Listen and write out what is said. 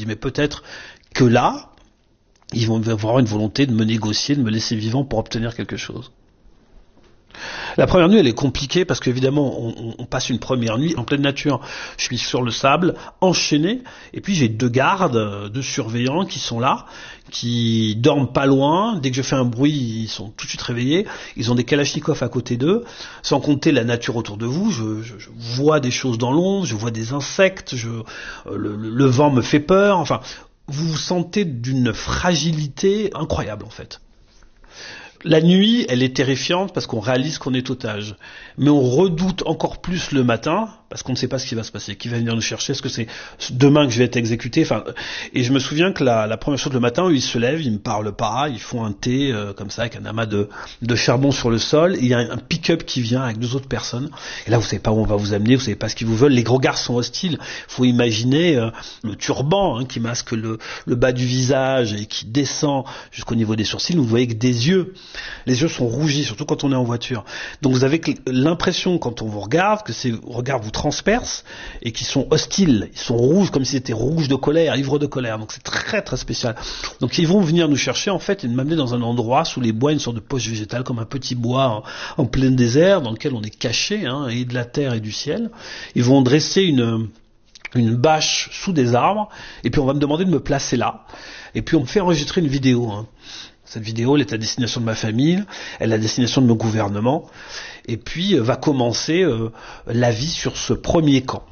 dis, mais peut-être que là, ils vont avoir une volonté de me négocier, de me laisser vivant pour obtenir quelque chose. La première nuit, elle est compliquée parce qu'évidemment, on passe une première nuit en pleine nature. Je suis sur le sable, enchaîné, et puis j'ai 2 gardes, 2 surveillants qui sont là, qui dorment pas loin. Dès que je fais un bruit, ils sont tout de suite réveillés. Ils ont des kalachnikovs à côté d'eux, sans compter la nature autour de vous. Je vois des choses dans l'ombre, je vois des insectes, le vent me fait peur. Enfin, vous vous sentez d'une fragilité incroyable en fait. La nuit, elle est terrifiante parce qu'on réalise qu'on est otage. Mais on redoute encore plus le matin parce qu'on ne sait pas ce qui va se passer, qui va venir nous chercher, est-ce que c'est demain que je vais être exécuté, enfin, et je me souviens que la première chose le matin, ils se lèvent, ils me parlent pas, ils font un thé comme ça avec un amas de charbon sur le sol, et il y a un pick-up qui vient avec 2 autres personnes, et là vous savez pas où on va vous amener, vous savez pas ce qu'ils vous veulent, les regards sont hostiles, faut imaginer le turban qui masque le bas du visage et qui descend jusqu'au niveau des sourcils, vous voyez que des yeux, les yeux sont rougis, surtout quand on est en voiture, donc vous avez l'impression quand on vous regarde que ces regards vous transpercent et qui sont hostiles, ils sont rouges comme s'ils étaient rouges de colère, ivres de colère, donc c'est très très spécial. Donc ils vont venir nous chercher en fait et m'amener dans un endroit sous les bois, une sorte de poche végétale comme un petit bois en plein désert dans lequel on est caché, et de la terre et du ciel. Ils vont dresser une bâche sous des arbres et puis on va me demander de me placer là et puis on me fait enregistrer une vidéo. Cette vidéo, elle est à destination de ma famille, elle est à destination de mon gouvernement, et puis va commencer la vie sur ce premier camp.